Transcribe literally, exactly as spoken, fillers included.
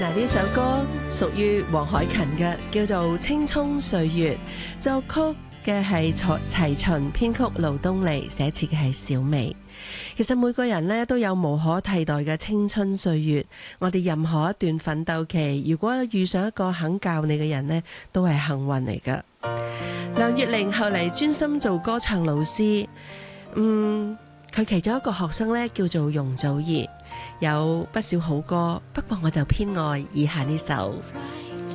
嗱，呢首歌屬於黃凱芹嘅，叫做《青蔥歲月》，作曲嘅係齊秦，編曲盧東尼，寫詞嘅係小美。其實每個人呢都有無可替代嘅青春歲月，我哋任何一段奮鬥期，如果遇上一個肯教你嘅人呢，都係幸運嚟㗎。梁月玲後嚟專心做歌唱老師，嗯，佢其中一個學生呢叫做容祖兒，有不少好歌，不過我就偏愛以下呢首。